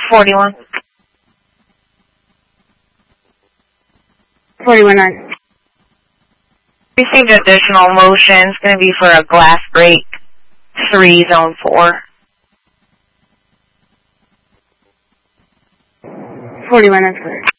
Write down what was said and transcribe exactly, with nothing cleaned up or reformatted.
forty-one. forty-one on. Received additional motion. It's going to be for a glass break. three, zone four. forty-one on clear.